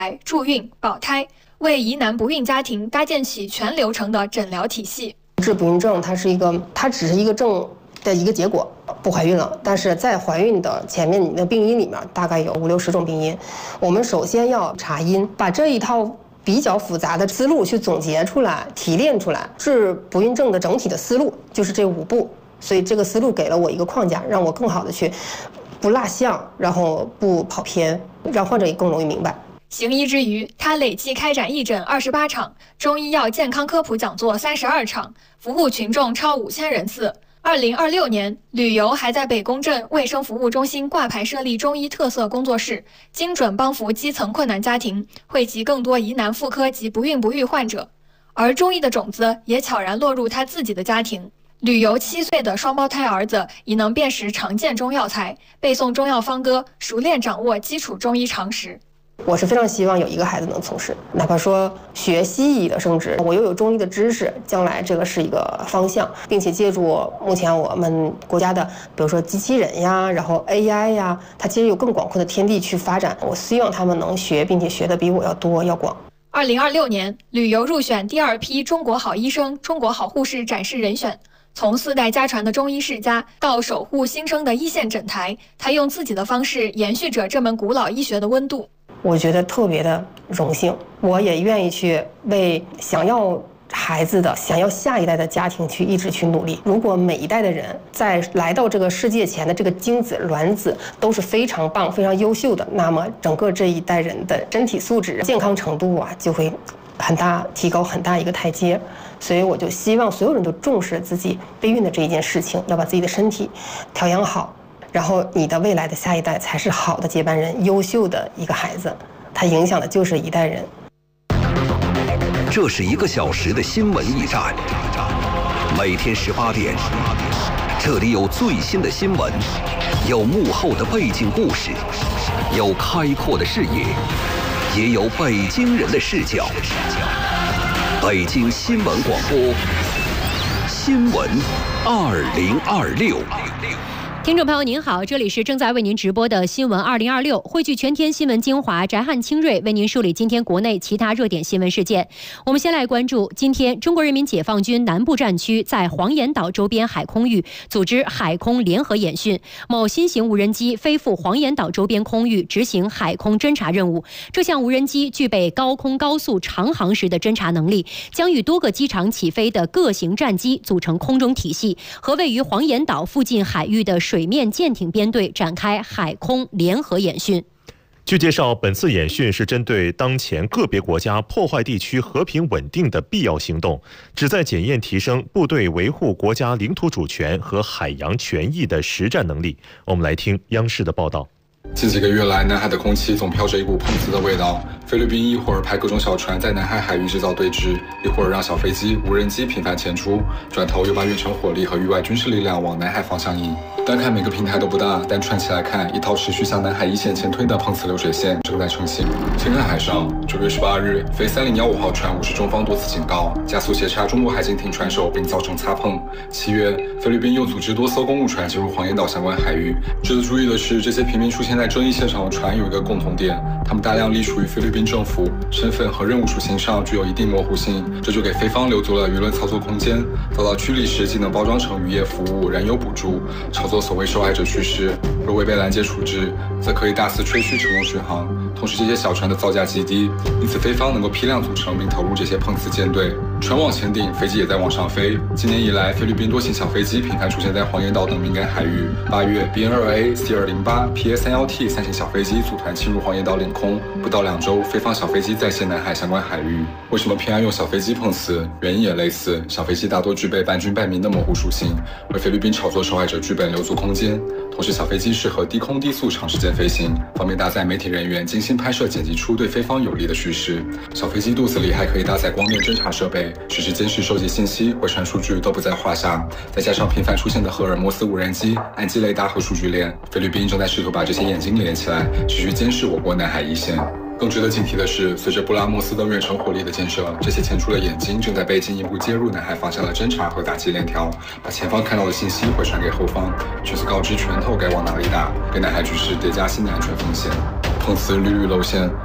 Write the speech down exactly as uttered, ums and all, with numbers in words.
助孕、保胎，为疑难不孕家庭搭建起全流程的诊疗体系。 治不孕症，它是一个，它只是一个症的一个结果，不怀孕了。但是在怀孕的前面，你的病因里面大概有五六十种病因，我们首先要查因，把这一套比较复杂的思路去总结出来、提炼出来，治不孕症的整体的思路就是这五步。所以这个思路给了我一个框架，让我更好的去不落项，然后不跑偏，让患者也更容易明白。 行医之余，他累计开展义诊二十八场，中医药健康科普讲座三十二场，服务群众超五千人次。二零二六年，旅游还在北宫镇卫生服务中心挂牌设立中医特色工作室，精准帮扶基层困难家庭，惠及更多疑难妇科及不孕不育患者。而中医的种子也悄然落入他自己的家庭。旅游七岁的双胞胎儿子已能辨识常见中药材，背诵中药方歌，熟练掌握基础中医常识。 我是非常希望有一个孩子能从事，哪怕说学西医的升职，我又有中医的知识，将来这个是一个方向，并且借助目前我们国家的，比如说机器人呀，然后 A I 呀，它其实有更广阔的天地去发展。我希望他们能学，并且学的比我要多要广。 二零二六年，旅游入选第二批中国好医生、中国好护士展示人选。从四代家传的中医世家到守护新生的一线诊台，他用自己的方式延续着这门古老医学的温度。 我觉得特别的荣幸，我也愿意去为想要孩子的、想要下一代的家庭去一直去努力。如果每一代的人在来到这个世界前的这个精子、卵子都是非常棒、非常优秀的，那么整个这一代人的身体素质、健康程度啊，就会很大提高很大一个台阶。所以我就希望所有人都重视自己备孕的这一件事情，要把自己的身体调养好，然后你的未来的下一代才是好的接班人，优秀的一个孩子，它影响的就是一代人。 这是一个小时的新闻驿站，每天十八点，这里有最新的新闻，有幕后的背景故事，有开阔的视野，也有北京人的视角。北京新闻广播，新闻二零二六。 听众朋友您好，这里是正在为您直播的新闻二零二六，汇聚全天新闻精华，翟汉清锐为您梳理今天国内其他热点新闻事件。我们先来关注今天中国人民解放军南部战区在黄岩岛周边海空域组织海空联合演训，某新型无人机飞赴黄岩岛周边空域执行海空侦察任务。这项无人机具备高空高速长航时的侦察能力，将与多个机场起飞的各型战机组成空中体系，和位于黄岩岛附近海域的水面舰艇编队展开海空联合演训。 据介绍，本次演训是针对当前个别国家破坏地区和平稳定的必要行动，旨在检验提升部队维护国家领土主权和海洋权益的实战能力。我们来听央视的报道。 近几个月来，南海的空气总飘着一股碰瓷的味道。菲律宾一会儿派各种小船在南海海域制造对峙，一会儿让小飞机、无人机频繁前出，转头又把远程火力和域外军事力量往南海方向引。单看每个平台都不大，但串起来看，一套持续向南海一线前推的碰瓷流水线正在成型。青海海上，九月十八日，菲三零幺五号船无视中方多次警告，加速斜插中国海警艇船首，并造成擦碰。七月，菲律宾又组织多艘公务船进入黄岩岛相关海域。值得注意的是，这些频频出现在争议现场的船有一个共同点，他们大量隶属于菲律宾政府，身份和任务属性上具有一定模糊性，这就给菲方留足了舆论操作空间。遭到驱离时，既能包装成渔业服务、燃油补助，炒作所谓受害者叙事；若未被拦截处置，则可以大肆吹嘘成功巡航。同时，这些小船的造价极低，因此菲方能够批量组成并投入这些碰瓷舰队。船往前顶，飞机也在往上飞。今年以来，菲律宾多型小飞机频繁出现在黄岩岛等敏感海域。八月 ，B N 二 A、C 二零八、P A 三十一 T 三型小飞机组团侵入黄岩岛领空，不到两周，菲方小飞机再现南海相关海域。为什么偏爱用小飞机碰瓷？原因也类似，小飞机大多具备半军半民的模糊属性，为菲律宾炒作受害者剧本留足空间。同时，小飞机适合低空低速长时间飞行，方便搭载媒体人员精心拍摄剪辑出对菲方有利的叙事。小飞机肚子里还可以搭载光面侦察设备，实时监视收集信息、回传数据都不在话下。再加上频繁出现的赫尔墨斯无人机、岸基雷达和数据链，菲律宾正在试图把这些眼睛连起来，持续监视我国南海一线。更值得警惕的是，随着布拉莫斯等远程火力的建设，这些前出的眼睛正在被进一步接入南海方向的侦察和打击链条，把前方看到的信息回传给后方，迅速告知拳头该往哪里打，给南海局势叠加新的安全风险。碰瓷屡屡露馅，